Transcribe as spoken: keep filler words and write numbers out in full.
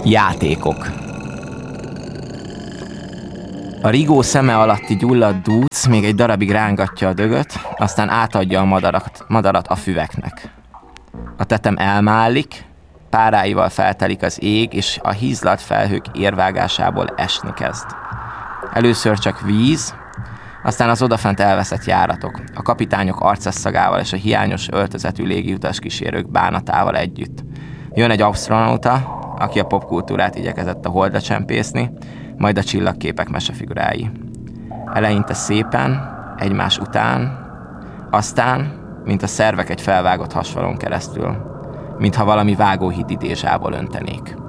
Játékok. A rigó szeme alatti gyulladt dúc még egy darabig rángatja a dögöt, aztán átadja a madarat, madarat a füveknek. A tetem elmállik, páráival feltelik az ég, és a hízlat felhők érvágásából esni kezd. Először csak víz, aztán az odafent elveszett járatok, a kapitányok arceszszagával és a hiányos öltözetű légiutas kísérők bánatával együtt. Jön egy asztronauta, aki a popkultúrát igyekezett a holdra csempészni, majd a csillagképek mesefigurái. Eleinte szépen, egymás után, aztán, mint a szervek egy felvágott hasfalon keresztül, mintha valami vágóhíd idézsából öntenék.